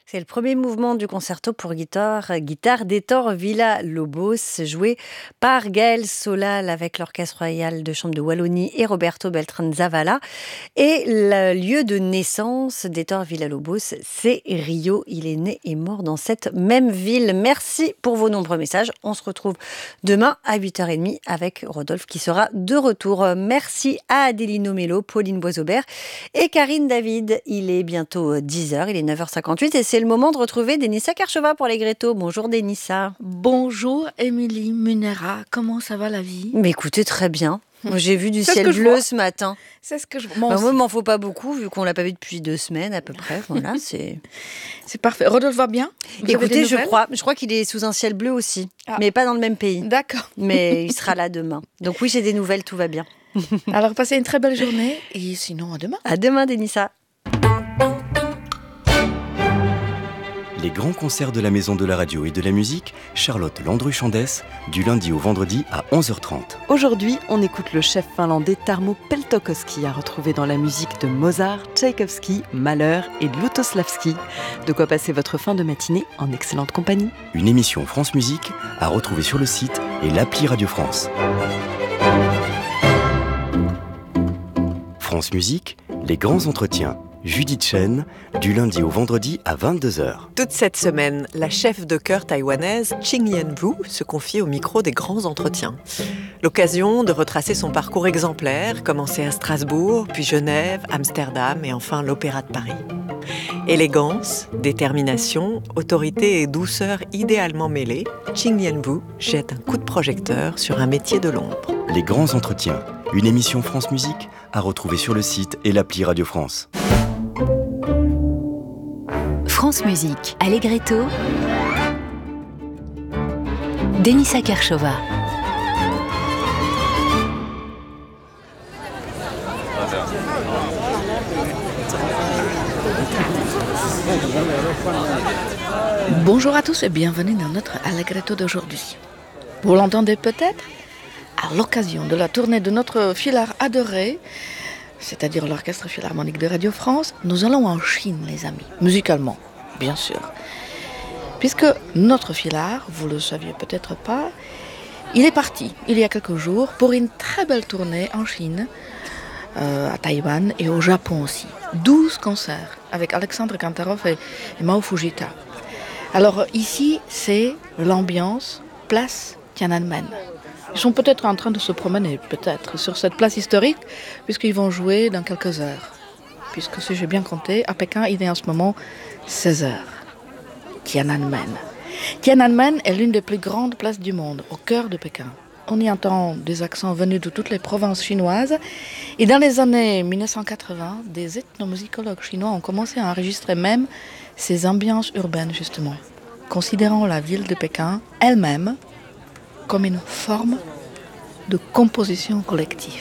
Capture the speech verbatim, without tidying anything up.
C'est le premier mouvement du concerto pour guitare, guitare d'Hector Villa-Lobos, joué par Gaël Solal avec l'Orchestre Royal de Chambre de Wallonie et Roberto Beltran-Zavala. Et le lieu de naissance d'Hector Villa-Lobos, c'est Rio. Il est né et mort dans cette même ville. Merci pour vos nombreux messages. On se retrouve demain à huit heures trente avec Rodolphe qui sera de retour. Merci à Adélino Mello, Pauline Boisaubert et Karine David. Il est bientôt dix heures, il est neuf heures cinquante-huit et c'est le moment de retrouver Denissa Karchova pour les Grétos. Bonjour Denissa. Bonjour Émilie Munera, comment ça va la vie? Mais écoutez, très bien. Moi, j'ai vu du C'est ciel ce que bleu je ce matin. C'est ce que je Bah, moi, moi, il m'en faut pas beaucoup vu qu'on l'a pas vu depuis deux semaines à peu près. Voilà, c'est. C'est parfait. Rodolphe va bien? Vous avez Écoutez, des je nouvelles? crois, je crois qu'il est sous un ciel bleu aussi, Ah. mais pas dans le même pays. D'accord. Mais il sera là demain. Donc oui, j'ai des nouvelles, tout va bien. Alors passez une très belle journée et sinon à demain. À demain, Denissa. Les grands concerts de la Maison de la Radio et de la Musique, Charlotte Landru-Chandès, du lundi au vendredi à onze heures trente. Aujourd'hui, on écoute le chef finlandais Tarmo Peltokoski à retrouver dans la musique de Mozart, Tchaïkovski, Mahler et Lutosławski. De quoi passer votre fin de matinée en excellente compagnie. Une émission France Musique à retrouver sur le site et l'appli Radio France. France Musique, les grands entretiens. Judith Chen, du lundi au vendredi à vingt-deux heures. Toute cette semaine, la chef de chœur taïwanaise Ching Yen-Wu se confie au micro des grands entretiens. L'occasion de retracer son parcours exemplaire, commencé à Strasbourg, puis Genève, Amsterdam et enfin l'Opéra de Paris. Élégance, détermination, autorité et douceur idéalement mêlées, Ching Yen-Wu jette un coup de projecteur sur un métier de l'ombre. Les grands entretiens, une émission France Musique à retrouver sur le site et l'appli Radio France. France Musique, Allegretto, Denissa Karchova. Bonjour à tous et bienvenue dans notre Allegretto d'aujourd'hui. Vous l'entendez peut-être? À l'occasion de la tournée de notre filard adoré, c'est-à-dire l'Orchestre Philharmonique de Radio France, nous allons en Chine, les amis, musicalement, bien sûr. Puisque notre filard, vous le saviez peut-être pas, il est parti il y a quelques jours pour une très belle tournée en Chine, euh, à Taïwan et au Japon aussi. douze concerts avec Alexandre Kantarov et, et Mao Fujita. Alors ici, c'est l'ambiance place Tiananmen. Ils sont peut-être en train de se promener, peut-être, sur cette place historique, puisqu'ils vont jouer dans quelques heures. Puisque, si j'ai bien compté, à Pékin, il est en ce moment seize heures. Tiananmen. Tiananmen est l'une des plus grandes places du monde, au cœur de Pékin. On y entend des accents venus de toutes les provinces chinoises. Et dans les années dix-neuf cent quatre-vingts, des ethnomusicologues chinois ont commencé à enregistrer même ces ambiances urbaines, justement, considérant la ville de Pékin elle-même comme une forme de composition collective.